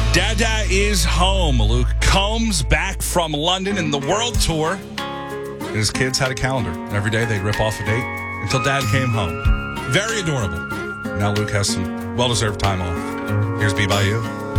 Dada is home. Luke Combs back from London in the world tour. And his kids had a calendar. And every day they'd rip off a date until Dad came home. Very adorable. Now Luke has some well-deserved time off. Here's Be By You.